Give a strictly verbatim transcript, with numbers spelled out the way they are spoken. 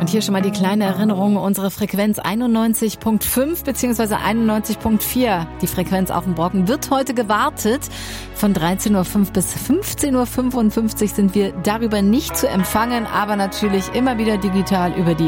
Und hier schon mal die kleine Erinnerung, unsere Frequenz einundneunzig Komma fünf bzw. einundneunzig Komma vier, die Frequenz auf dem Brocken, wird heute gewartet. Von dreizehn Uhr fünf bis fünfzehn Uhr fünfundfünfzig sind wir darüber nicht zu empfangen, aber natürlich immer wieder digital über die